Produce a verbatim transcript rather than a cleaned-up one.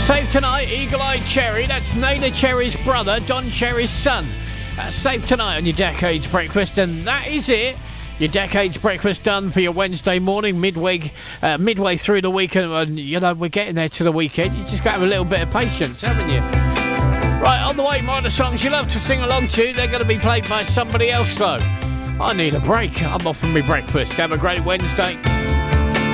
Save Tonight, Eagle Eye Cherry. That's Naylor Cherry's brother, Don Cherry's son. That's Save Tonight on your Decades Breakfast, and that is it. Your Decades Breakfast done for your Wednesday morning, midway, uh, midway through the weekend. And, you know, we're getting there to the weekend. You just got to have a little bit of patience, haven't you? Right, on the way, more of the songs you love to sing along to. They're going to be played by somebody else, though. I need a break. I'm off for my breakfast. Have a great Wednesday.